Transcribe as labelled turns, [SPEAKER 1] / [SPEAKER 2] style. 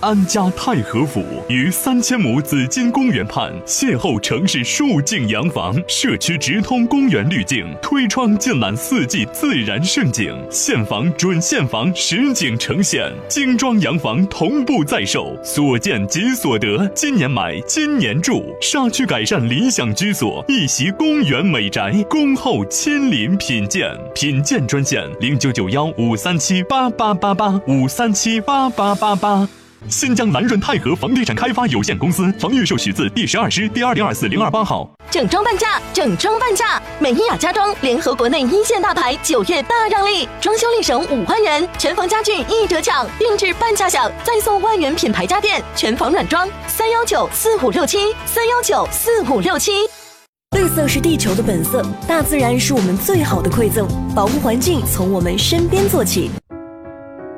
[SPEAKER 1] 安家太和府于3000亩紫金公园畔，邂逅城市数境洋房，社区直通公园滤镜，推窗尽览4季自然盛景，现房准现房实景呈现，精装洋房同步在售，所见即所得，今年买今年住，沙区改善理想居所，一袭公园美宅，恭候亲临品鉴。品鉴专线0991-537-8888，537-8888。新疆南润泰和房地产开发有限公司房预售许字第12支第2024028号。
[SPEAKER 2] 整装半价，整装半价！美伊雅家装联合国内一线大牌，9月大让利，装修立省5万元，全房家具一折抢，定制半价享，再送万元品牌家电，全房软装，3194567，3194567。
[SPEAKER 3] 绿色是地球的本色，大自然是我们最好的馈赠，保护环境从我们身边做起。